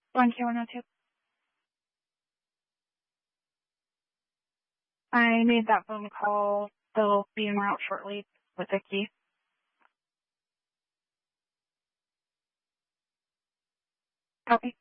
1K102. I made that phone call. They'll be en route shortly with the key. Copy.